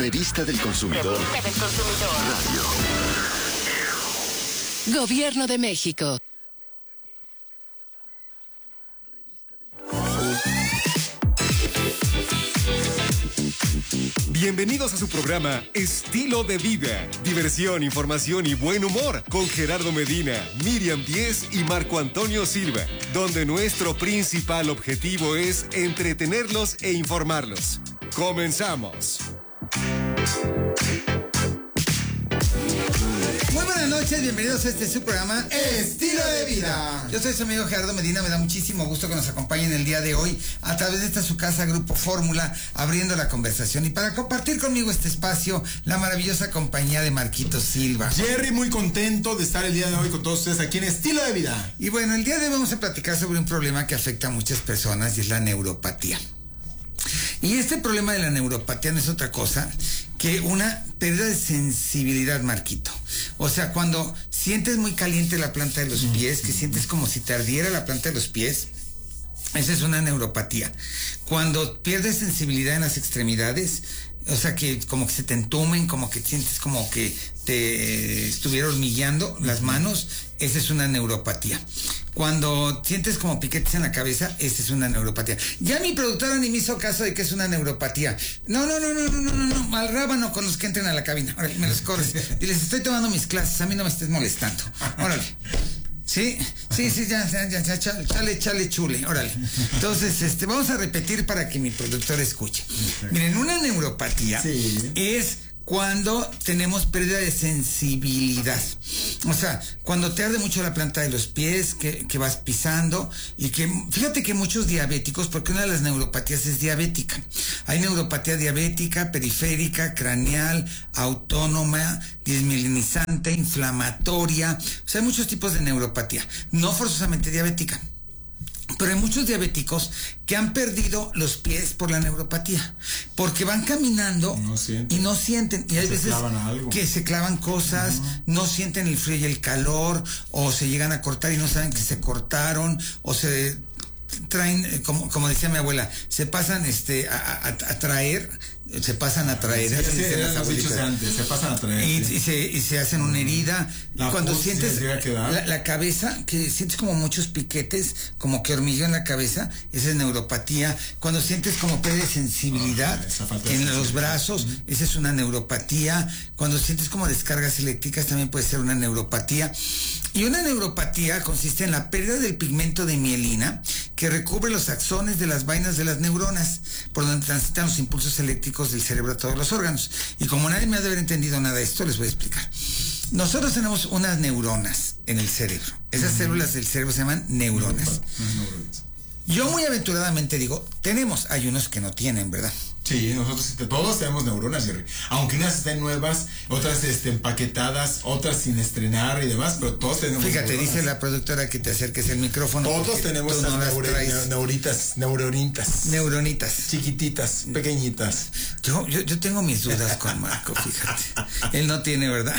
Revista del Consumidor. Radio. Gobierno de México. Bienvenidos a su programa Estilo de Vida. Diversión, información y buen humor con Gerardo Medina, Miriam Díez y Marco Antonio Silva, donde nuestro principal objetivo es entretenerlos e informarlos. ¡Comenzamos! Muy buenas noches, bienvenidos a su programa Estilo de Vida. Yo soy su amigo Gerardo Medina, me da muchísimo gusto que nos acompañen el día de hoy a través de esta su casa, Grupo Fórmula, abriendo la conversación. Y para compartir conmigo este espacio, la maravillosa compañía de Marquito Silva. Jerry, muy contento de estar el día de hoy con todos ustedes aquí en Estilo de Vida. Y bueno, el día de hoy vamos a platicar sobre un problema que afecta a muchas personas y es la neuropatía. Y este problema de la neuropatía no es otra cosa que una pérdida de sensibilidad, Marquito. O sea, cuando sientes muy caliente la planta de los pies, que sientes como si te ardiera la planta de los pies, esa es una neuropatía. Cuando pierdes sensibilidad en las extremidades, o sea, que como que se te entumen, como que sientes como que te estuviera hormigueando las manos, esa es una neuropatía. Cuando sientes como piquetes en la cabeza, esa es una neuropatía. Ya mi productora ni me hizo caso de que es una neuropatía. No, mal rábano con los que entren a la cabina. Órale, me los corres. Y les estoy tomando mis clases, a mí no me estés molestando. Órale. Sí, ya, chale, chule, órale. Entonces, vamos a repetir para que mi productor escuche. Miren, una neuropatía es cuando tenemos pérdida de sensibilidad. O sea, cuando te arde mucho la planta de los pies, que vas pisando, y que, fíjate que muchos diabéticos, porque una de las neuropatías es diabética. Hay neuropatía diabética, periférica, craneal, autónoma, desmielinizante, inflamatoria. O sea, hay muchos tipos de neuropatía, no forzosamente diabética. Pero hay muchos diabéticos que han perdido los pies por la neuropatía, porque van caminando y no sienten. Y hay veces que se clavan cosas, no sienten el frío y el calor, o se llegan a cortar y no saben que se cortaron, o se traen, como decía mi abuela, se pasan a traer. Se pasan a traer, se pasan a traer y se hacen una herida. Cuando sientes la cabeza, que sientes como muchos piquetes, como que hormigueo en la cabeza, esa es neuropatía. Cuando sientes como pérdida de sensibilidad en los brazos, esa es una neuropatía. Cuando sientes como descargas eléctricas, también puede ser una neuropatía. Y una neuropatía consiste en la pérdida del pigmento de mielina, que recubre los axones de las vainas de las neuronas, por donde transitan los impulsos eléctricos del cerebro a todos los órganos. Y como nadie me ha de haber entendido nada de esto, les voy a explicar. Nosotros tenemos unas neuronas en el cerebro. Esas células del cerebro se llaman neuronas. Yo muy aventuradamente digo, hay unos que no tienen, ¿verdad? Sí, nosotros todos tenemos neuronas, Jerry. Aunque unas estén nuevas, otras empaquetadas, otras sin estrenar y demás, pero todos tenemos Fíjate, neuronas. Dice la productora que te acerques el micrófono. Todos tenemos esas neuronitas. Chiquititas, pequeñitas. Yo tengo mis dudas con Marco, fíjate. Él no tiene, ¿verdad?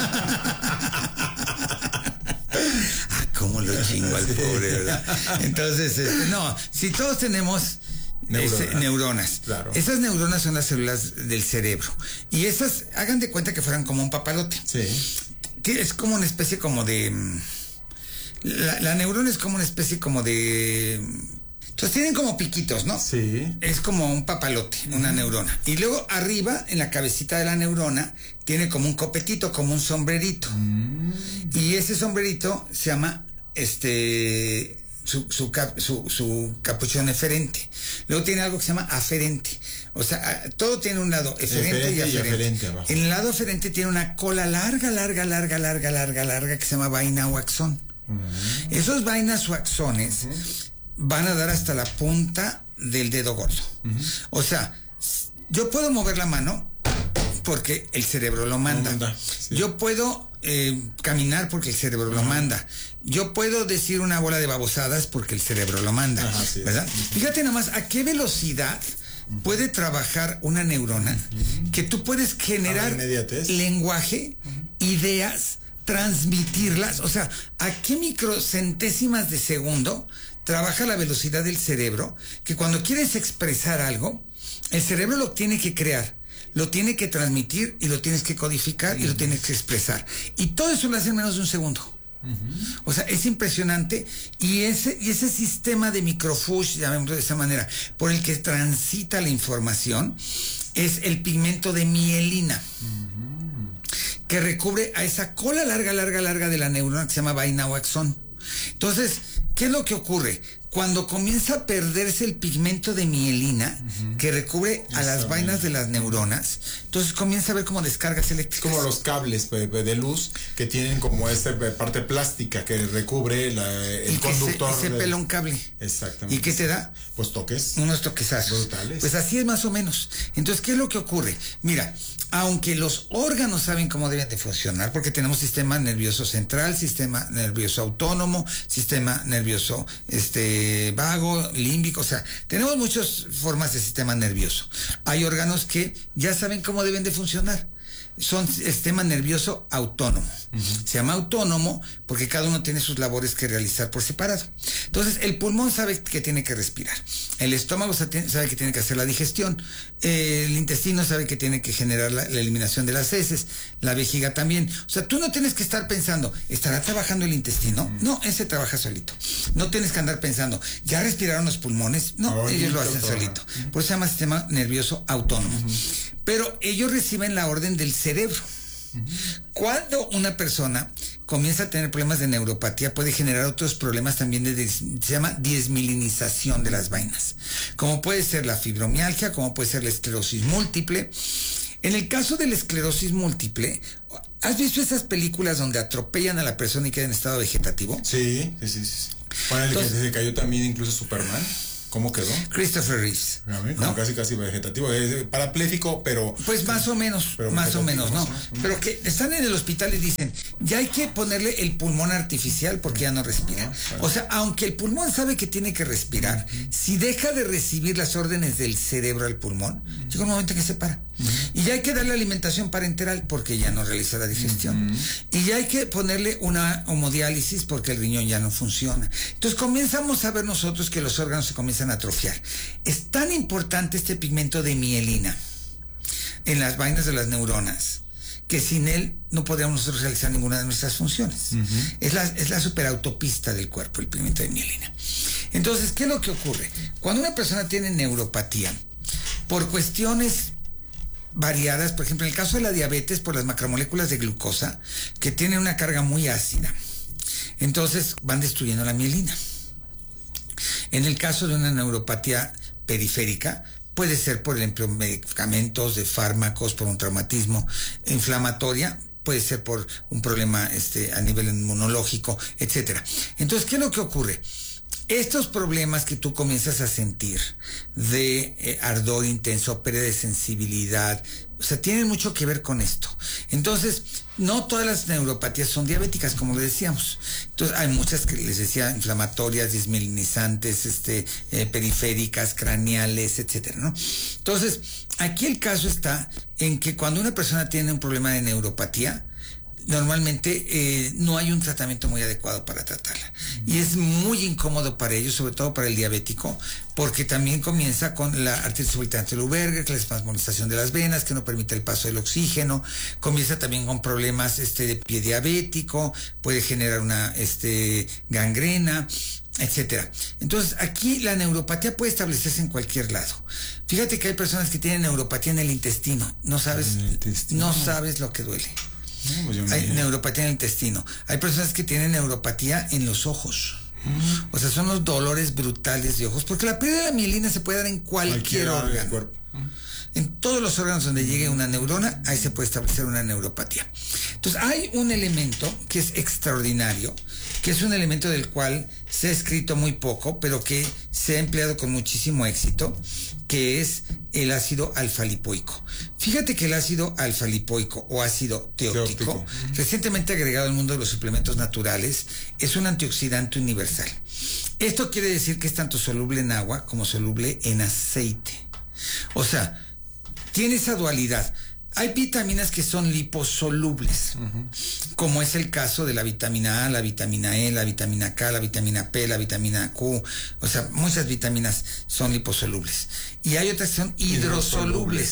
Cómo lo chingo al pobre, ¿verdad? Entonces, si todos tenemos neuronas. Claro. Esas neuronas son las células del cerebro. Y esas, hagan de cuenta que fueran como un papalote. Sí. Que es como una especie como de... La neurona es como una especie como de... Entonces tienen como piquitos, ¿no? Sí. Es como un papalote, una neurona. Y luego arriba, en la cabecita de la neurona, tiene como un copetito, como un sombrerito. Y ese sombrerito se llama su capuchón eferente. Luego tiene algo que se llama aferente. O sea, todo tiene un lado eferente y aferente. En el lado aferente tiene una cola larga que se llama vaina o axón. Esos vainas o axones van a dar hasta la punta del dedo gordo. O sea, yo puedo mover la mano porque el cerebro lo manda. Yo puedo caminar porque el cerebro lo manda. Yo puedo decir una bola de babosadas porque el cerebro lo manda, ¿verdad? Fíjate nomás a qué velocidad puede trabajar una neurona, que tú puedes generar lenguaje, ideas, transmitirlas. O sea, a qué microcentésimas de segundo trabaja la velocidad del cerebro, que cuando quieres expresar algo, el cerebro lo tiene que crear. lo tiene que transmitir y lo tienes que codificar y lo tienes que expresar. Y todo eso lo hace en menos de un segundo. O sea, es impresionante. Y ese sistema de microfush, llamémoslo de esa manera, por el que transita la información, es el pigmento de mielina, que recubre a esa cola larga de la neurona que se llama vaina o axón. Entonces, ¿qué es lo que ocurre? Cuando comienza a perderse el pigmento de mielina que recubre a las vainas de las neuronas, entonces comienza a ver como descargas eléctricas. Como los cables de luz que tienen como esta parte plástica que recubre el conductor. Se pela un cable. Exactamente. ¿Y qué te da? Pues toques. Unos toquezazos. Brutales. Pues así es más o menos. Entonces, ¿qué es lo que ocurre? Mira, aunque los órganos saben cómo deben de funcionar, porque tenemos sistema nervioso central, sistema nervioso autónomo, sistema nervioso vago, límbico, o sea, tenemos muchas formas de sistema nervioso. Hay órganos que ya saben cómo deben de funcionar. Son sistema nervioso autónomo. Se llama autónomo porque cada uno tiene sus labores que realizar por separado. Entonces, el pulmón sabe que tiene que respirar. El estómago sabe que tiene que hacer la digestión. El intestino sabe que tiene que generar la eliminación de las heces. La vejiga también. O sea, tú no tienes que estar pensando, ¿estará trabajando el intestino? No, ese trabaja solito. No tienes que andar pensando, ¿ya respiraron los pulmones? No, ellos lo hacen solito. Por eso se llama sistema nervioso autónomo. Pero ellos reciben la orden del cerebro. Cuando una persona comienza a tener problemas de neuropatía, puede generar otros problemas también se llama desmielinización de las vainas, como puede ser la fibromialgia, como puede ser la esclerosis múltiple. En el caso de la esclerosis múltiple, ¿has visto esas películas donde atropellan a la persona y queda en estado vegetativo? Sí. Bueno, el que se cayó también incluso Superman. ¿Cómo quedó? Christopher Reeves. ¿No? Casi vegetativo, parapléjico, pero... Pues más o menos, ¿no? Pero que están en el hospital y dicen, ya hay que ponerle el pulmón artificial porque ya no respira. O sea, aunque el pulmón sabe que tiene que respirar, si deja de recibir las órdenes del cerebro al pulmón, llega un momento en que se para. Y ya hay que darle alimentación parenteral porque ya no realiza la digestión. Y ya hay que ponerle una hemodiálisis porque el riñón ya no funciona. Entonces comenzamos a ver nosotros que los órganos se comienzan a atrofiar. Es tan importante este pigmento de mielina en las vainas de las neuronas que sin él no podríamos nosotros realizar ninguna de nuestras funciones. Es la superautopista del cuerpo, el pigmento de mielina. Entonces, ¿qué es lo que ocurre? Cuando una persona tiene neuropatía, por cuestiones variadas, por ejemplo, en el caso de la diabetes, por las macromoléculas de glucosa, que tienen una carga muy ácida, entonces van destruyendo la mielina. En el caso de una neuropatía periférica, puede ser por el empleo de medicamentos, de fármacos, por un traumatismo inflamatoria, puede ser por un problema a nivel inmunológico, etcétera. Entonces, ¿qué es lo que ocurre? Estos problemas que tú comienzas a sentir de ardor intenso, pérdida de sensibilidad, o sea, tienen mucho que ver con esto. Entonces, no todas las neuropatías son diabéticas, como le decíamos. Entonces, hay muchas que les decía, inflamatorias, desmielinizantes, periféricas, craneales, etcétera, ¿no? Entonces, aquí el caso está en que cuando una persona tiene un problema de neuropatía, normalmente no hay un tratamiento muy adecuado para tratarla. Y es muy incómodo para ellos, sobre todo para el diabético, porque también comienza con la artritis subitante de Luberger, que es la espasmodización de las venas, que no permite el paso del oxígeno. Comienza también con problemas de pie diabético, puede generar una gangrena, etcétera. Entonces, aquí la neuropatía puede establecerse en cualquier lado. Fíjate que hay personas que tienen neuropatía en el intestino. No sabes lo que duele. Hay neuropatía en el intestino. Hay personas que tienen neuropatía en los ojos. O sea, son los dolores brutales de ojos, porque la pérdida de la mielina se puede dar en cualquier órgano. En todos los órganos donde llegue una neurona, ahí se puede establecer una neuropatía. Entonces, hay un elemento que es extraordinario, que es un elemento del cual se ha escrito muy poco, pero que se ha empleado con muchísimo éxito, que es el ácido alfa-lipoico. Fíjate que el ácido alfa-lipoico o ácido teótico, recientemente agregado al mundo de los suplementos naturales, es un antioxidante universal. Esto quiere decir que es tanto soluble en agua como soluble en aceite. O sea, tiene esa dualidad. Hay vitaminas que son liposolubles, como es el caso de la vitamina A, la vitamina E, la vitamina K, la vitamina P, la vitamina Q. O sea, muchas vitaminas son liposolubles. Y hay otras que son hidrosolubles,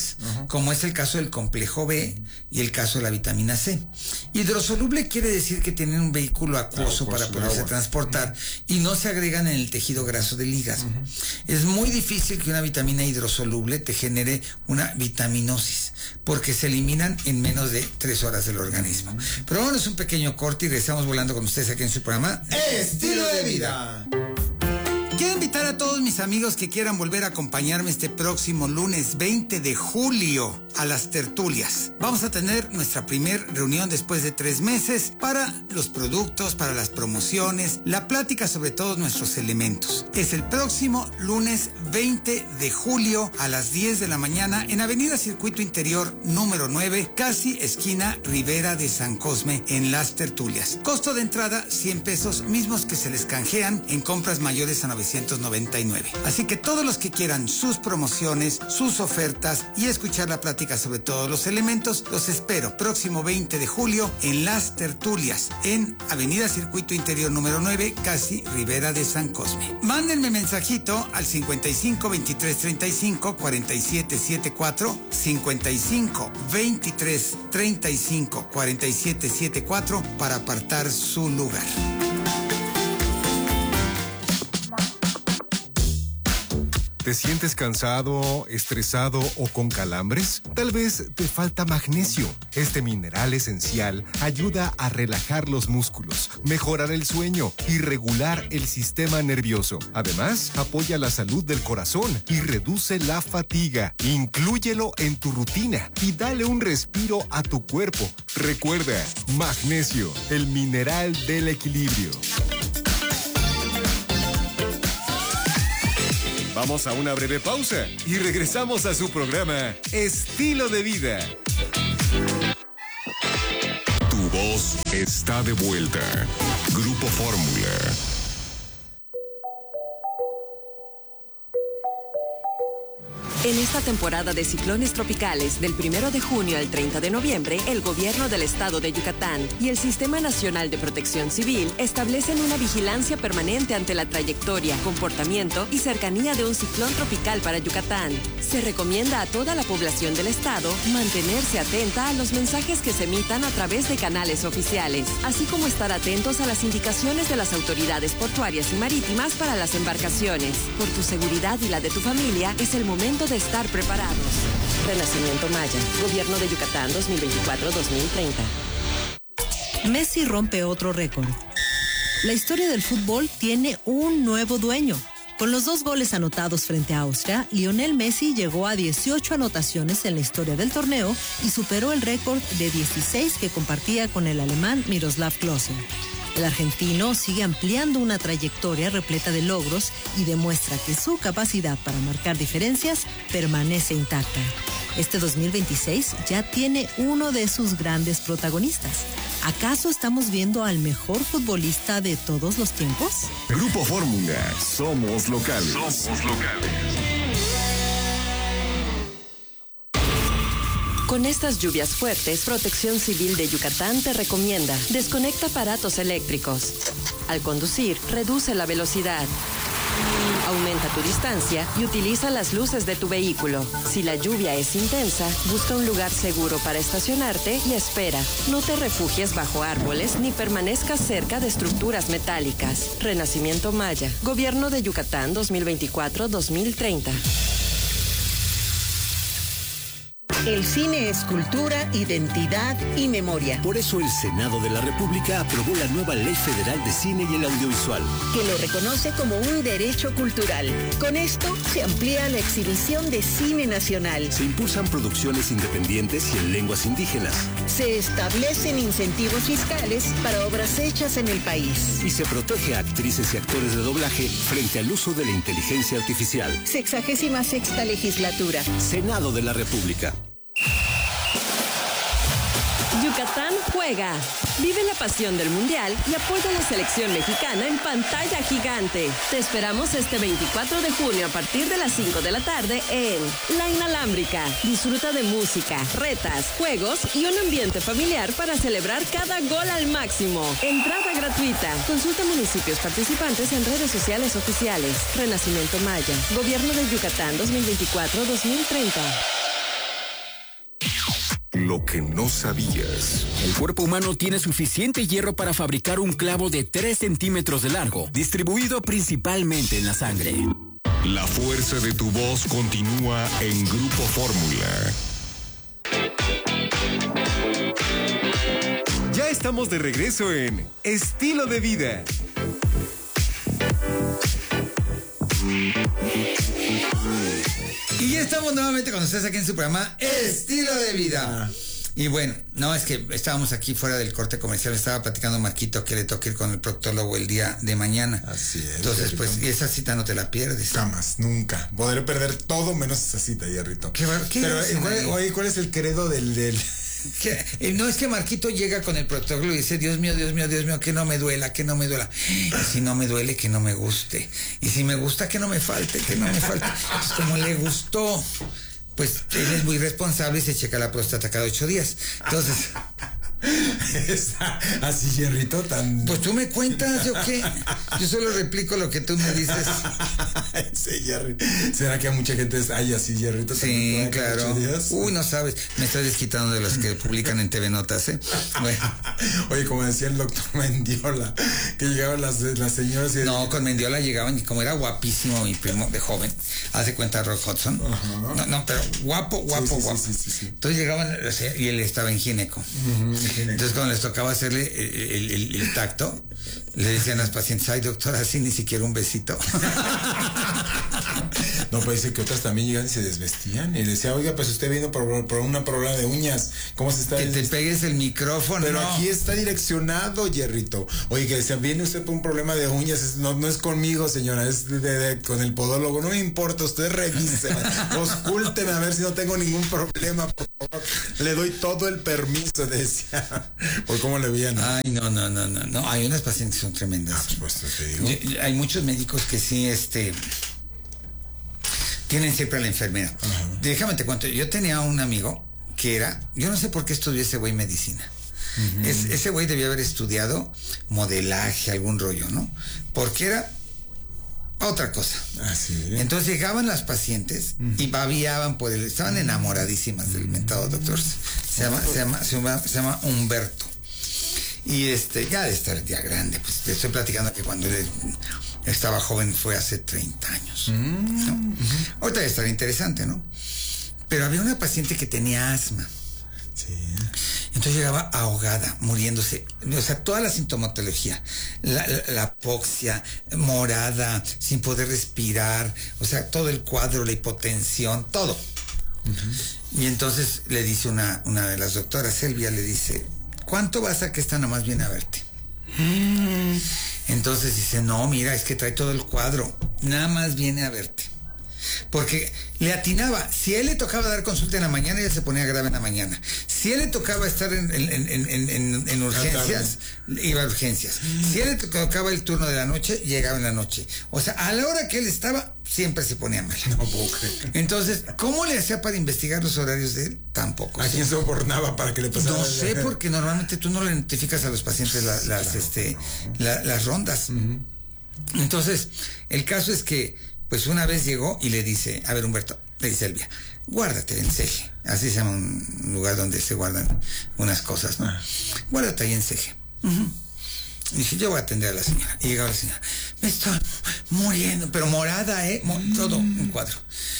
como es el caso del complejo B y el caso de la vitamina C. Hidrosoluble quiere decir que tienen un vehículo acuoso para poderse transportar y no se agregan en el tejido graso del hígado. Es muy difícil que una vitamina hidrosoluble te genere una vitaminosis, porque se eliminan en menos de 3 horas del organismo. Pero bueno, es un pequeño corte y regresamos volando con ustedes aquí en su programa Estilo de Vida. Quiero invitar a todos mis amigos que quieran volver a acompañarme este próximo lunes 20 de julio a las tertulias. Vamos a tener nuestra primer reunión después de 3 meses para los productos, para las promociones, la plática sobre todos nuestros elementos. Es el próximo lunes 20 de julio a las 10 de la mañana en Avenida Circuito Interior número 9, casi esquina Rivera de San Cosme, en las tertulias. Costo de entrada 100 pesos, mismos que se les canjean en compras mayores a 999. Así que todos los que quieran sus promociones, sus ofertas y escuchar la plática sobre todos los elementos, los espero próximo 20 de julio en las tertulias en Avenida Circuito Interior número 9, casi Rivera de San Cosme. Mándenme mensajito al 55 23 35 47 74, 55 23 35 47 74 para apartar su lugar. ¿Te sientes cansado, estresado o con calambres? Tal vez te falta magnesio. Este mineral esencial ayuda a relajar los músculos, mejorar el sueño y regular el sistema nervioso. Además, apoya la salud del corazón y reduce la fatiga. Inclúyelo en tu rutina y dale un respiro a tu cuerpo. Recuerda, magnesio, el mineral del equilibrio. Vamos a una breve pausa y regresamos a su programa Estilo de Vida. Tu voz está de vuelta. Grupo Fórmula. En esta temporada de ciclones tropicales, del 1 de junio al 30 de noviembre, el Gobierno del Estado de Yucatán y el Sistema Nacional de Protección Civil establecen una vigilancia permanente ante la trayectoria, comportamiento y cercanía de un ciclón tropical para Yucatán. Se recomienda a toda la población del Estado mantenerse atenta a los mensajes que se emitan a través de canales oficiales, así como estar atentos a las indicaciones de las autoridades portuarias y marítimas para las embarcaciones. Por tu seguridad y la de tu familia, es el momento de estar preparados. Renacimiento Maya, Gobierno de Yucatán 2024-2030. Messi rompe otro récord. La historia del fútbol tiene un nuevo dueño. Con los 2 goles anotados frente a Austria, Lionel Messi llegó a 18 anotaciones en la historia del torneo y superó el récord de 16 que compartía con el alemán Miroslav Klose. El argentino sigue ampliando una trayectoria repleta de logros y demuestra que su capacidad para marcar diferencias permanece intacta. Este 2026 ya tiene uno de sus grandes protagonistas. ¿Acaso estamos viendo al mejor futbolista de todos los tiempos? Grupo Fórmula. Somos locales. Somos locales. Con estas lluvias fuertes, Protección Civil de Yucatán te recomienda: desconecta aparatos eléctricos. Al conducir, reduce la velocidad. Aumenta tu distancia y utiliza las luces de tu vehículo. Si la lluvia es intensa, busca un lugar seguro para estacionarte y espera. No te refugies bajo árboles ni permanezcas cerca de estructuras metálicas. Renacimiento Maya, Gobierno de Yucatán 2024-2030. El cine es cultura, identidad y memoria. Por eso el Senado de la República aprobó la nueva Ley Federal de Cine y el Audiovisual, que lo reconoce como un derecho cultural. Con esto se amplía la exhibición de cine nacional. Se impulsan producciones independientes y en lenguas indígenas. Se establecen incentivos fiscales para obras hechas en el país. Y se protege a actrices y actores de doblaje frente al uso de la inteligencia artificial. 66ª legislatura. Senado de la República. Yucatán juega. Vive la pasión del Mundial y apoya a la selección mexicana en pantalla gigante. Te esperamos este 24 de junio a partir de las 5 de la tarde en La Inalámbrica. Disfruta de música, retas, juegos y un ambiente familiar para celebrar cada gol al máximo. Entrada gratuita. Consulta municipios participantes en redes sociales oficiales. Renacimiento Maya, Gobierno de Yucatán 2024-2030. lo que no sabías. El cuerpo humano tiene suficiente hierro para fabricar un clavo de 3 centímetros de largo, distribuido principalmente en la sangre. La fuerza de tu voz continúa en Grupo Fórmula. Ya estamos de regreso en Estilo de Vida. Y ya estamos nuevamente con ustedes aquí en su programa Estilo de Vida. Y bueno, no, es que estábamos aquí fuera del corte comercial, estaba platicando Marquito que le toca ir con el proctólogo el día de mañana. Así es. Entonces, pues, y esa cita no te la pierdes. Jamás, nunca. Podré perder todo menos esa cita, Jerrito. ¿Qué Pero, ¿cuál es el credo del... No, es que Marquito llega con el proctólogo y dice, Dios mío, que no me duela, que no me duela. Y si no me duele, que no me guste. Y si me gusta, que no me falte, que no me falte. Pues como le gustó, pues él es muy responsable y se checa la próstata cada 8 días. Entonces... Así, Jerrito, tan... Pues tú me cuentas, ¿yo qué? Yo solo replico lo que tú me dices. Sí, Jerry. ¿Será que a mucha gente hay así, Jerrito? Sí, claro. Uy, no sabes. Me estoy desquitando de los que publican en TV Notas, ¿eh? Bueno. Oye, como decía el doctor Mendiola, que llegaban las señoras y... No, con Mendiola llegaban y como era guapísimo mi primo de joven, hace cuenta Rock Hudson. Uh-huh. No, pero guapo. Sí. Entonces llegaban y él estaba en gineco. Uh-huh. Entonces cuando les tocaba hacerle el tacto, le decían a las pacientes, ay doctor, así ni siquiera un besito. No, pues dice que otras también llegan y se desvestían y le decía, oiga, pues usted vino por una problema de uñas, ¿cómo se está? Que te pegues el micrófono. Pero no. Aquí está direccionado, Jerrito. Oye, que decían, viene usted por un problema de uñas, no es conmigo, señora, es con el podólogo, no me importa, usted revise, auscúlteme a ver si no tengo ningún problema, por favor. Le doy todo el permiso, decía. ¿Por cómo le veían? Ay, no, hay unas pacientes que son tremendas. Pues te digo. Hay muchos médicos que sí, tienen siempre a la enfermera. Uh-huh. Déjame te cuento, yo tenía un amigo que yo no sé por qué estudió ese güey medicina. Uh-huh. Ese güey debía haber estudiado modelaje, algún rollo, ¿no? Porque era otra cosa. Así. Entonces llegaban las pacientes y babiaban por él, estaban enamoradísimas del mentado doctor. Se llama Humberto. Y ya de estar ya grande, pues te estoy platicando que cuando él estaba joven fue hace 30 años. ¿No? Uh-huh. Ahorita debe estar interesante, ¿no? Pero había una paciente que tenía asma. Sí. Entonces llegaba ahogada, muriéndose. O sea, toda la sintomatología, la apoxia, morada, sin poder respirar, o sea, todo el cuadro, la hipotensión, todo. Uh-huh. Y entonces le dice una de las doctoras, Selvia, le dice, ¿cuánto vas a que esta nomás viene a verte? Entonces dice, no, mira, es que trae todo el cuadro, nada más viene a verte. Porque le atinaba, si a él le tocaba dar consulta en la mañana, ella se ponía grave en la mañana. Si a él le tocaba estar en urgencias, iba a urgencias. Si a él le tocaba el turno de la noche, llegaba en la noche. O sea, a la hora que él estaba, siempre se ponía mal. No puedo creer. Entonces, ¿cómo le hacía para investigar los horarios de él? Tampoco. ¿A quién sobornaba para que le pasara? No sé, porque normalmente tú no le identificas a los pacientes las rondas. Uh-huh. Entonces, el caso es que pues una vez llegó y le dice, a ver Humberto, le dice Elvia, guárdate en Ceje, así se llama un lugar donde se guardan unas cosas, ¿no? Guárdate ahí en Ceje. Uh-huh. Y dije, yo voy a atender a la señora. Y llegaba la señora, me estoy muriendo, pero morada, todo un cuadro.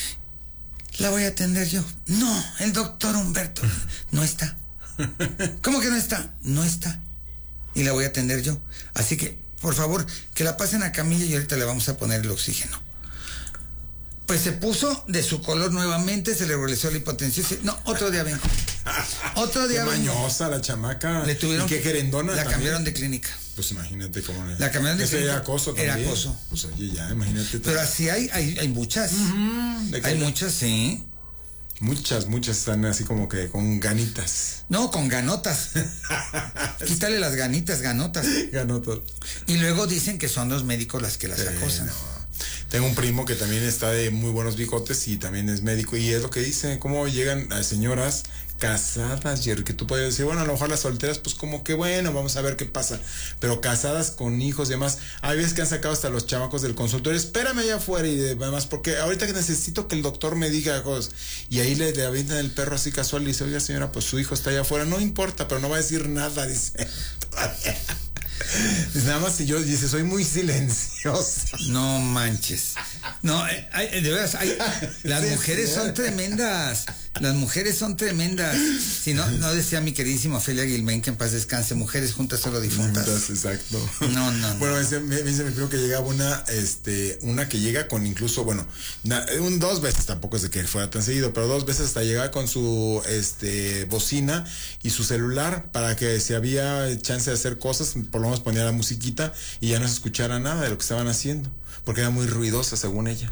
La voy a atender yo. No, el doctor Humberto no está. ¿Cómo que no está? No está. Y la voy a atender yo. Así que, por favor, que la pasen a camilla y ahorita le vamos a poner el oxígeno. Pues se puso de su color nuevamente, se le regresó la hipotensión. No, otro día vengo. Otro día vengo. Mañosa la chamaca. Le tuvieron, ¿y qué querendona? La también cambiaron de clínica. Pues imagínate cómo le... La cambiaron de clínica. Era acoso también. Era acoso. Pues oye, ya, imagínate. Pero así hay muchas. Uh-huh. Hay muchas, sí. Muchas están así como que con ganitas. No, con ganotas. Quítale las ganitas, ganotas. Ganotas. Y luego dicen que son los médicos las que las acosan. No. Tengo un primo que también está de muy buenos bigotes y también es médico, y es lo que dice, cómo llegan a señoras casadas, Jerry, que tú puedes decir, bueno, a lo mejor las solteras, pues como que bueno, vamos a ver qué pasa, pero casadas con hijos y demás, hay veces que han sacado hasta los chamacos del consultorio, espérame allá afuera y demás, porque ahorita que necesito que el doctor me diga cosas, y ahí le avientan el perro así casual y dice, oiga señora, pues su hijo está allá afuera, no importa, pero no va a decir nada, dice. Nada más si yo dice, soy muy silenciosa. No manches. No, de veras, las mujeres son tremendas. Las mujeres son tremendas. Si no decía mi queridísima Ofelia Guilmén, que en paz descanse, mujeres juntas solo difuntas. Exacto. No. Bueno, me dice mi primo que llegaba una que llega con incluso, bueno, 2 veces, tampoco es de que fuera tan seguido, pero 2 veces hasta llegaba con su bocina y su celular para que si había chance de hacer cosas, por lo menos ponía la musiquita y ya no se escuchara nada de lo que estaban haciendo, porque era muy ruidosa según ella.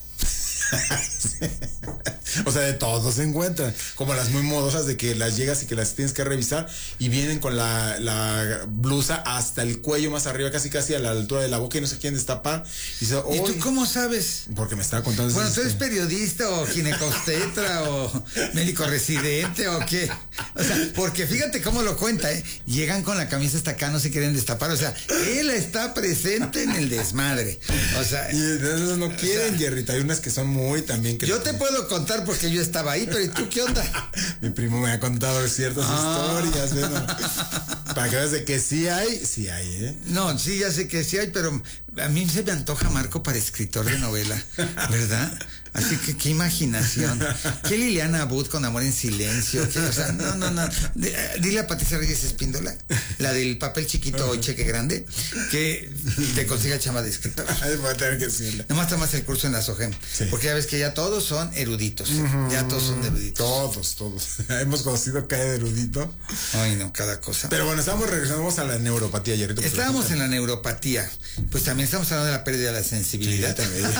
O sea, de todos se encuentran, como las muy modosas de que las llegas y que las tienes que revisar y vienen con la blusa hasta el cuello más arriba, casi a la altura de la boca y no se quieren destapar. Y tú cómo sabes? Porque me estaba contando. Bueno, ¿tú eres periodista o ginecobstetra o médico residente o qué? O sea, porque fíjate cómo lo cuenta, llegan con la camisa hasta acá, no se quieren destapar, o sea, él está presente en el desmadre, o sea. Y entonces no quieren, Jerry, hay unas que son muy también. Yo te puedo contar porque yo estaba ahí, pero ¿y tú qué onda? Mi primo me ha contado ciertas historias, ¿no? Para que veas de que sí hay, No, sí, ya sé que sí hay, pero a mí se me antoja Marco para escritor de novela, ¿verdad? Así que qué imaginación. ¿Qué Liliana Abud con Amor en Silencio? ¿Qué? O sea, no. Dile a Patricia Reyes Espíndola, la del papel chiquito y cheque grande, que te consiga chamba de escritora. Voy a tener que decirle. Nomás tomas el curso en la SOGEM. Sí. Porque ya ves que ya todos son eruditos. Ya todos son eruditos. Todos. Hemos conocido cada erudito. Ay, no, cada cosa. Pero bueno, vamos a la neuropatía, Jerry. Estábamos en la neuropatía. Pues también estamos hablando de la pérdida de la sensibilidad. Sí, también.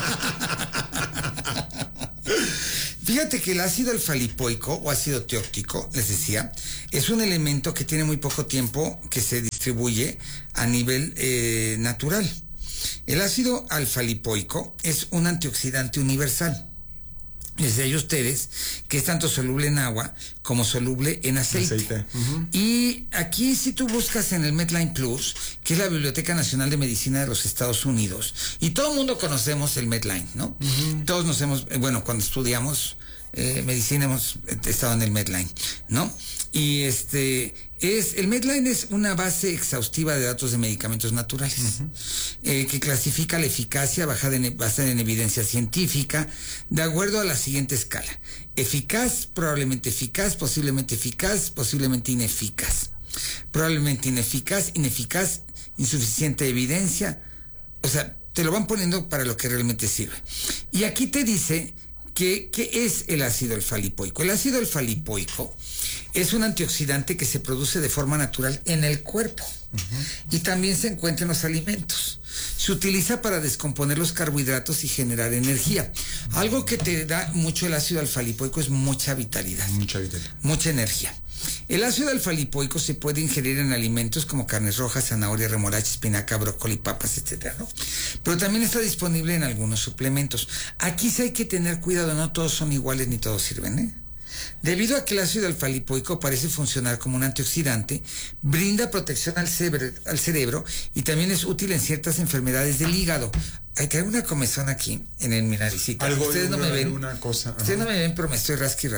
Fíjate que el ácido alfa-lipoico o ácido tióctico, les decía, es un elemento que tiene muy poco tiempo que se distribuye a nivel natural. El ácido alfa-lipoico es un antioxidante universal. Les decía a ustedes que es tanto soluble en agua como soluble en aceite. Y aquí si tú buscas en el Medline Plus, que es la Biblioteca Nacional de Medicina de los Estados Unidos, y todo el mundo conocemos el Medline, ¿no? Todos nos hemos, cuando estudiamos medicina hemos estado en el Medline, ¿no? Y el Medline es una base exhaustiva de datos de medicamentos naturales, que clasifica la eficacia basada en evidencia científica de acuerdo a la siguiente escala: eficaz, probablemente eficaz, posiblemente ineficaz, probablemente ineficaz, insuficiente evidencia. O sea, te lo van poniendo para lo que realmente sirve. Y aquí te dice ¿qué es el ácido alfa-lipoico? El ácido alfa-lipoico es un antioxidante que se produce de forma natural en el cuerpo y también se encuentra en los alimentos. Se utiliza para descomponer los carbohidratos y generar energía. Algo que te da mucho el ácido alfa-lipoico es mucha vitalidad. Mucha energía. El ácido alfa-lipoico se puede ingerir en alimentos como carnes rojas, zanahoria, remolacha, espinaca, brócoli, papas, etcétera, ¿no? Pero también está disponible en algunos suplementos. Aquí sí hay que tener cuidado, no todos son iguales ni todos sirven, ¿eh? Debido a que el ácido alfa-lipoico parece funcionar como un antioxidante, brinda protección al cerebro y también es útil en ciertas enfermedades del hígado. Hay que una comezón aquí en mi naricita. Ustedes no me ven. Ustedes no me ven, pero me estoy rasqui.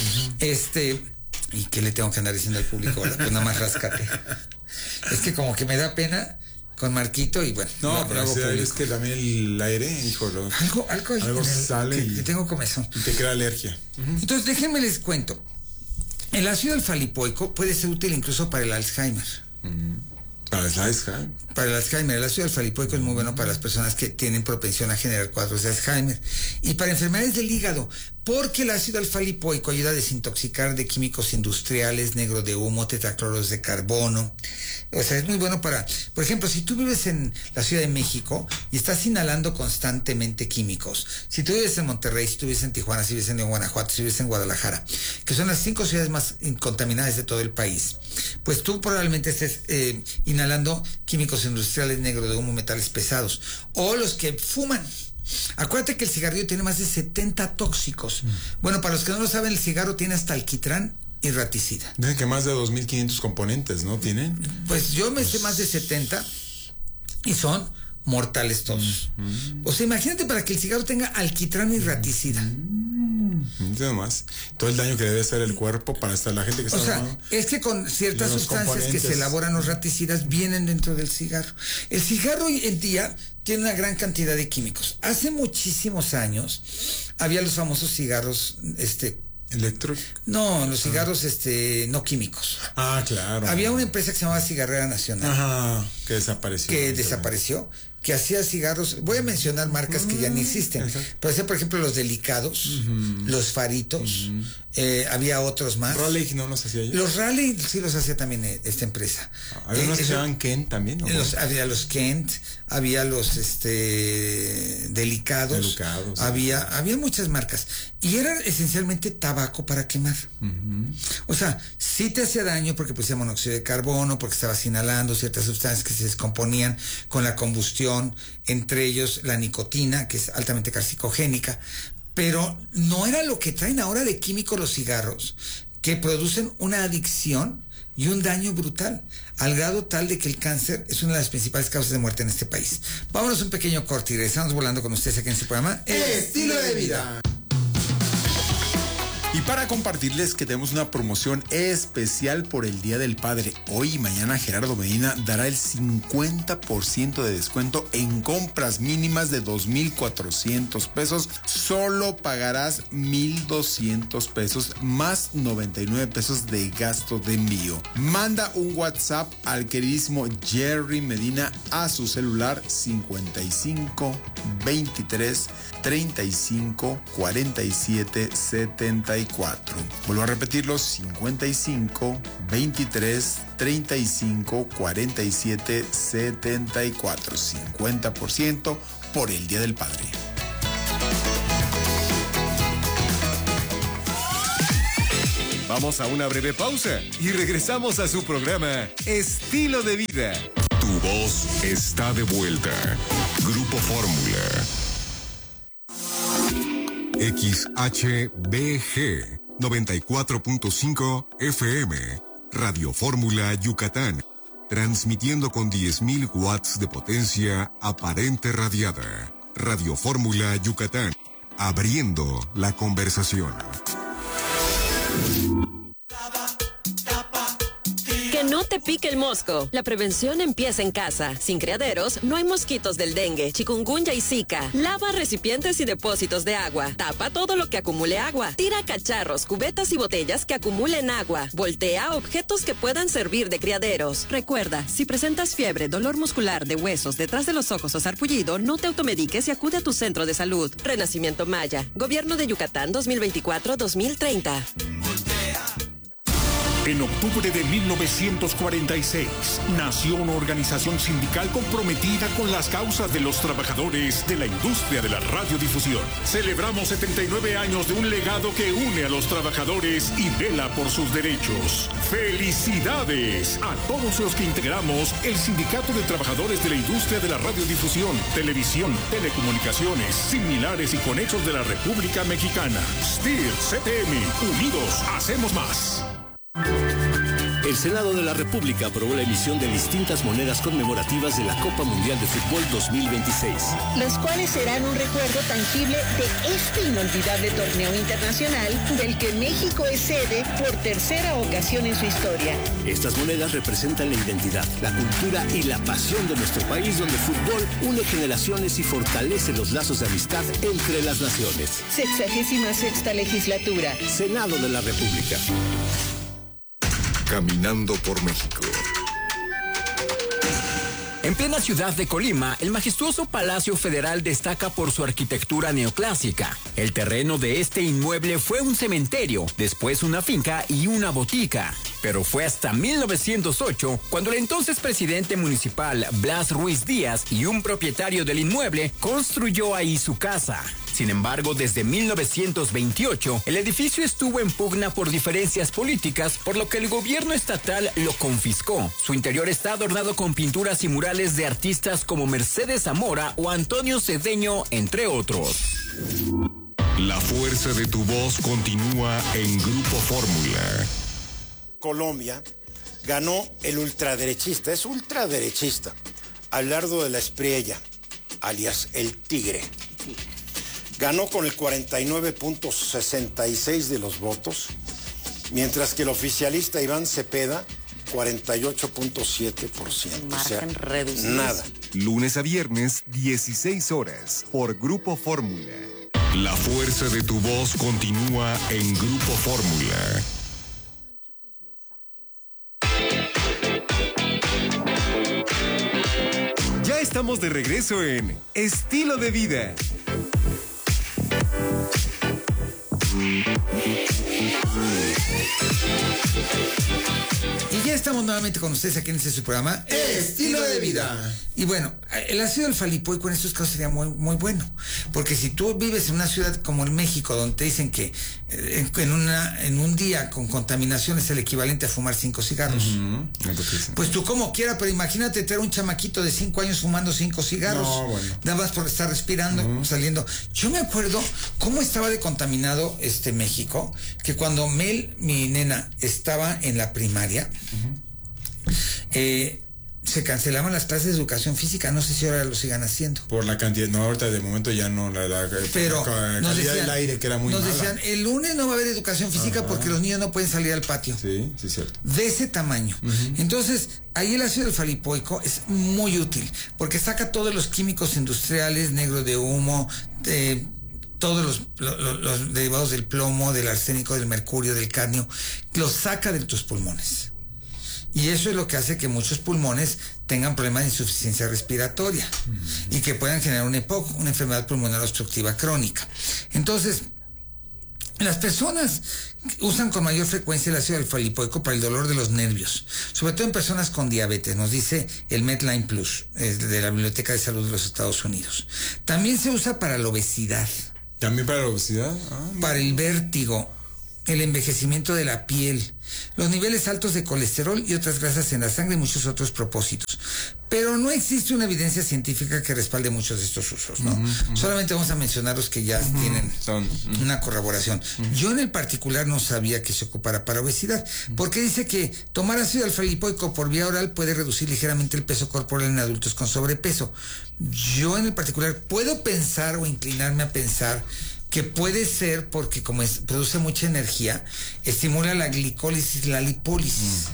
¿Y qué le tengo que andar diciendo al público? ¿Verdad? Pues nada más ráscate. Es que como que me da pena con Marquito y bueno. No, pero es que también el aire, híjole. Algo sale que tengo comezón. Y te crea alergia. Entonces déjenme les cuento. El ácido alfa-lipoico puede ser útil incluso para el Alzheimer. ¿Para el Alzheimer? Para el Alzheimer. El ácido alfa-lipoico es muy bueno para las personas que tienen propensión a generar cuadros de Alzheimer. Y para enfermedades del hígado, porque el ácido alfa-lipoico ayuda a desintoxicar de químicos industriales, negro de humo, tetracloros de carbono. O sea, es muy bueno para... Por ejemplo, si tú vives en la Ciudad de México y estás inhalando constantemente químicos, si tú vives en Monterrey, si tú vives en Tijuana, si vives en Guanajuato, si vives en Guadalajara, que son las 5 ciudades más contaminadas de todo el país, pues tú probablemente estés inhalando químicos industriales, negro de humo, metales pesados, o los que fuman. Acuérdate que el cigarrillo tiene más de 70 tóxicos. Bueno, para los que no lo saben, el cigarro tiene hasta alquitrán y raticida. Dicen que más de 2.500 componentes, ¿no? ¿Tienen? Pues yo me sé más de 70 y son mortales todos. O sea, imagínate para que el cigarro tenga alquitrán y raticida. Nada más. Todo el daño que debe hacer el cuerpo para estar la gente que está... O sea, es que con ciertas sustancias que se elaboran los raticidas vienen dentro del cigarro. El cigarro hoy en día tiene una gran cantidad de químicos. Hace muchísimos años había los famosos cigarros, ¿electro? No, los cigarros no químicos. Ah, claro. Había una empresa que se llamaba Cigarrera Nacional. Ajá, que desapareció. Que hacía cigarros, voy a mencionar marcas que ya no existen, pero hacía, por ejemplo, los Delicados, los Faritos, había otros más. Raleigh no los hacía yo. Los Raleigh sí los hacía también esta empresa. Había unos que se llamaban Kent también, ¿no? Había los Kent, había los Delicados, había muchas marcas. Y era esencialmente tabaco para quemar. O sea, sí te hacía daño porque pusía monóxido de carbono, porque estabas inhalando ciertas sustancias que se descomponían con la combustión, entre ellos la nicotina, que es altamente carcinogénica, pero no era lo que traen ahora de químicos los cigarros, que producen una adicción y un daño brutal, al grado tal de que el cáncer es una de las principales causas de muerte en este país. Vámonos un pequeño corte y regresamos volando con ustedes aquí en este programa Estilo de Vida. Y para compartirles que tenemos una promoción especial por el Día del Padre. Hoy y mañana Gerardo Medina dará el 50% de descuento en compras mínimas de 2,400 pesos. Solo pagarás 1,200 pesos más 99 pesos de gasto de envío. Manda un WhatsApp al queridísimo Jerry Medina a su celular 55 23 35 47 74. Vuelvo a repetirlo, 55 23 35 47 74. 50% por el Día del Padre. Vamos a una breve pausa y regresamos a su programa Estilo de Vida. Tu voz está de vuelta. Grupo Fórmula. XHBG 94.5 FM, Radio Fórmula Yucatán, transmitiendo con 10,000 watts de potencia aparente radiada. Radio Fórmula Yucatán, abriendo la conversación. Que no te pique el mosco. La prevención empieza en casa. Sin criaderos, no hay mosquitos del dengue, chikungunya y zika. Lava recipientes y depósitos de agua. Tapa todo lo que acumule agua. Tira cacharros, cubetas y botellas que acumulen agua. Voltea objetos que puedan servir de criaderos. Recuerda, si presentas fiebre, dolor muscular de huesos, detrás de los ojos o sarpullido, no te automediques y acude a tu centro de salud. Renacimiento Maya. Gobierno de Yucatán 2024-2030. En octubre de 1946, nació una organización sindical comprometida con las causas de los trabajadores de la industria de la radiodifusión. Celebramos 79 años de un legado que une a los trabajadores y vela por sus derechos. ¡Felicidades a todos los que integramos el Sindicato de Trabajadores de la Industria de la Radiodifusión, Televisión, Telecomunicaciones, Similares y Conexos de la República Mexicana! STIR, CTM, unidos, hacemos más. El Senado de la República aprobó la emisión de distintas monedas conmemorativas de la Copa Mundial de Fútbol 2026. Los cuales serán un recuerdo tangible de este inolvidable torneo internacional del que México es sede por tercera ocasión en su historia. Estas monedas representan la identidad, la cultura y la pasión de nuestro país, donde el fútbol une generaciones y fortalece los lazos de amistad entre las naciones. 66ª legislatura. Senado de la República. Caminando por México. En plena ciudad de Colima, el majestuoso Palacio Federal destaca por su arquitectura neoclásica. El terreno de este inmueble fue un cementerio, después una finca y una botica. Pero fue hasta 1908 cuando el entonces presidente municipal Blas Ruiz Díaz y un propietario del inmueble construyó ahí su casa. Sin embargo, desde 1928, el edificio estuvo en pugna por diferencias políticas, por lo que el gobierno estatal lo confiscó. Su interior está adornado con pinturas y murales de artistas como Mercedes Zamora o Antonio Cedeño, entre otros. La fuerza de tu voz continúa en Grupo Fórmula. Colombia ganó el ultraderechista, es ultraderechista, Abelardo de la Espriella, alias el Tigre. Ganó con el 49.66 de los votos, mientras que el oficialista Iván Cepeda, 48.7%. O sea, nada. Lunes a viernes, 16 horas, por Grupo Fórmula. La fuerza de tu voz continúa en Grupo Fórmula. Ya estamos de regreso en Estilo de Vida. Y ya estamos nuevamente con ustedes aquí en este su programa Estilo de Vida. Y bueno, el ácido alfa-lipoico en estos casos sería muy bueno, porque si tú vives en una ciudad como en México, donde te dicen que en un día con contaminación es el equivalente a fumar 5 cigarros, pues tú como quiera, pero imagínate tener un chamaquito de 5 años fumando 5 cigarros, nada más por estar respirando, saliendo. Yo me acuerdo cómo estaba de contaminado México, que cuando Mel, mi nena, estaba en la primaria, se cancelaban las clases de educación física. No sé si ahora lo sigan haciendo. Por la cantidad, no, ahorita de momento ya no, pero la calidad del aire que era muy mala. Nos decían, el lunes no va a haber educación física porque los niños no pueden salir al patio. Sí, cierto. De ese tamaño. Entonces, ahí el ácido alfa-lipoico es muy útil, porque saca todos los químicos industriales, negro de humo, todos los derivados del plomo, del arsénico, del mercurio, del cadmio, los saca de tus pulmones. Y eso es lo que hace que muchos pulmones tengan problemas de insuficiencia respiratoria y que puedan generar una EPOC, una enfermedad pulmonar obstructiva crónica. Entonces, las personas usan con mayor frecuencia el ácido alfa-lipoico para el dolor de los nervios, sobre todo en personas con diabetes, nos dice el Medline Plus, de la Biblioteca de Salud de los Estados Unidos. También se usa para la obesidad. ¿También para la obesidad? Para el vértigo, el envejecimiento de la piel, los niveles altos de colesterol y otras grasas en la sangre y muchos otros propósitos. Pero no existe una evidencia científica que respalde muchos de estos usos, ¿no? Solamente vamos a mencionar los que ya tienen una corroboración. Yo en el particular no sabía que se ocupara para obesidad, porque dice que tomar ácido alfa-lipoico por vía oral puede reducir ligeramente el peso corporal en adultos con sobrepeso. Yo en el particular puedo pensar o inclinarme a pensar que puede ser porque como produce mucha energía, estimula la glicólisis, la lipólisis.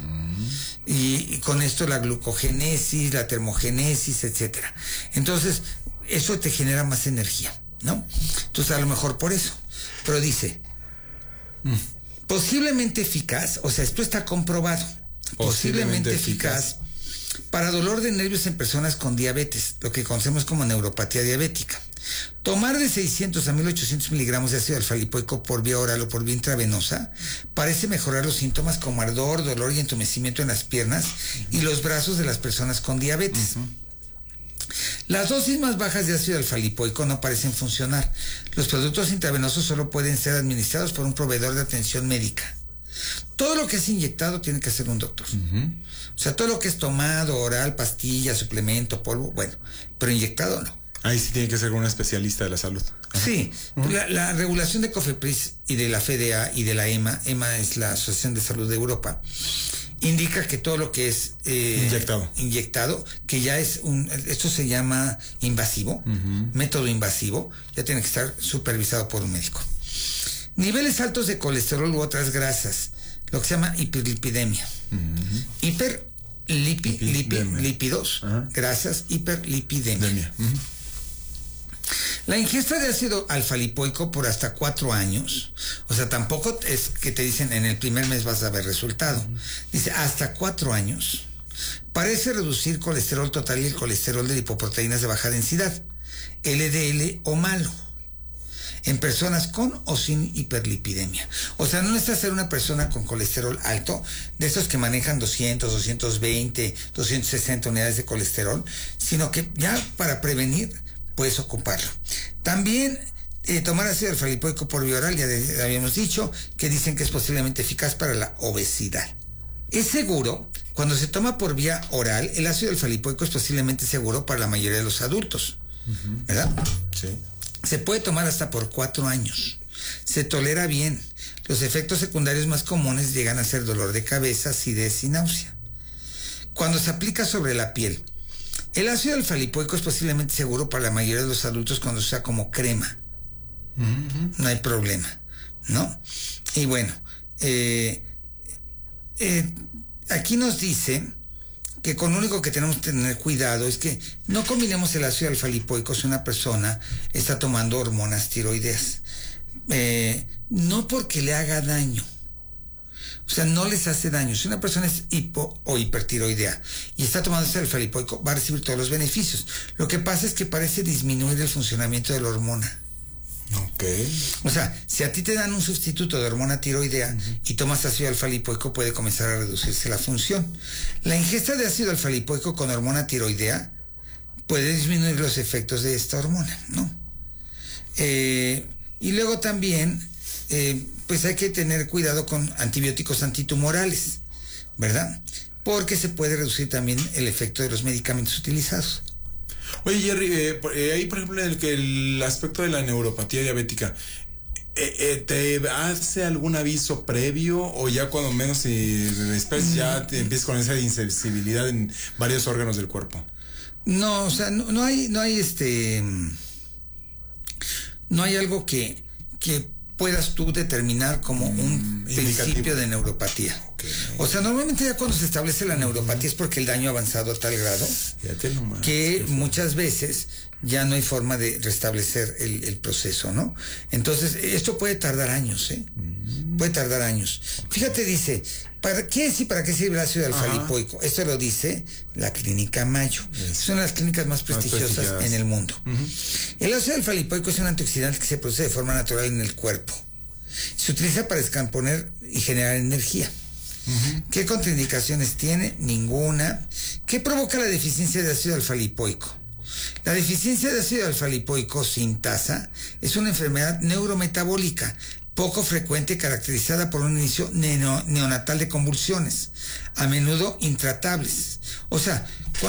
Y con esto la glucogénesis, la termogénesis, etcétera. Entonces, eso te genera más energía, ¿no? Entonces, a lo mejor por eso. Pero dice, posiblemente eficaz, o sea, esto está comprobado, posiblemente eficaz para dolor de nervios en personas con diabetes, lo que conocemos como neuropatía diabética. Tomar de 600 a 1800 miligramos de ácido alfa-lipoico por vía oral o por vía intravenosa parece mejorar los síntomas como ardor, dolor y entumecimiento en las piernas y los brazos de las personas con diabetes. Las dosis más bajas de ácido alfa-lipoico no parecen funcionar. Los productos intravenosos solo pueden ser administrados por un proveedor de atención médica. Todo lo que es inyectado tiene que ser un doctor. O sea, todo lo que es tomado, oral, pastilla, suplemento, polvo, bueno, pero inyectado no. Ahí sí tiene que ser un especialista de la salud. Sí, la regulación de COFEPRIS y de la FDA y de la EMA es la Asociación de Salud de Europa, indica que todo lo que es inyectado, que ya es esto se llama invasivo, método invasivo, ya tiene que estar supervisado por un médico. Niveles altos de colesterol u otras grasas, lo que se llama hiperlipidemia. Lípidos, grasas, hiperlipidemia. La ingesta de ácido alfa-lipoico por hasta 4 años, o sea, tampoco es que te dicen en el primer mes vas a ver resultado. Dice, hasta 4 años, parece reducir colesterol total y el colesterol de lipoproteínas de baja densidad, LDL o malo, en personas con o sin hiperlipidemia. O sea, no necesitas ser una persona con colesterol alto, de esos que manejan 200, 220, 260 unidades de colesterol, sino que ya para prevenir puedes ocuparlo. También tomar ácido alfa-lipoico por vía oral, ya habíamos dicho, que dicen que es posiblemente eficaz para la obesidad. Es seguro, cuando se toma por vía oral, el ácido alfa-lipoico es posiblemente seguro para la mayoría de los adultos, ¿verdad? Sí. Se puede tomar hasta por 4 años. Se tolera bien. Los efectos secundarios más comunes llegan a ser dolor de cabeza, acidez y náusea. Cuando se aplica sobre la piel, el ácido alfa-lipoico es posiblemente seguro para la mayoría de los adultos cuando se usa como crema. No hay problema, ¿no? Y bueno, aquí nos dice que con lo único que tenemos que tener cuidado es que no combinemos el ácido alfa-lipoico si una persona está tomando hormonas tiroideas. No porque le haga daño, o sea, no les hace daño. Si una persona es hipo o hipertiroidea y está tomando ácido alfa-lipoico, va a recibir todos los beneficios. Lo que pasa es que parece disminuir el funcionamiento de la hormona. Ok. O sea, si a ti te dan un sustituto de hormona tiroidea y tomas ácido alfa-lipoico, puede comenzar a reducirse la función. La ingesta de ácido alfa-lipoico con hormona tiroidea puede disminuir los efectos de esta hormona, ¿no? Y luego también, pues hay que tener cuidado con antibióticos antitumorales, ¿verdad? Porque se puede reducir también el efecto de los medicamentos utilizados. Oye, Jerry, ahí por ejemplo el aspecto de la neuropatía diabética, ¿te hace algún aviso previo o ya cuando menos si después ya te empiezas con esa insensibilidad en varios órganos del cuerpo? No, o sea, no hay algo que puedas tú determinar como un principio de neuropatía. Okay. O sea, normalmente ya cuando se establece la neuropatía es porque el daño ha avanzado a tal grado que muchas veces ya no hay forma de restablecer el proceso, ¿no? Entonces, esto puede tardar años, ¿eh? Puede tardar años. Fíjate, dice, ¿para qué sirve el ácido alfa-lipoico? Esto lo dice la Clínica Mayo. Es una de las clínicas más prestigiosas en el mundo. El ácido alfa-lipoico es un antioxidante que se produce de forma natural en el cuerpo. Se utiliza para descomponer y generar energía. ¿Qué contraindicaciones tiene? Ninguna. ¿Qué provoca la deficiencia de ácido alfa-lipoico? La deficiencia de ácido alfa-lipoico sintasa es una enfermedad neurometabólica poco frecuente, caracterizada por un inicio neonatal de convulsiones, a menudo intratables. O sea,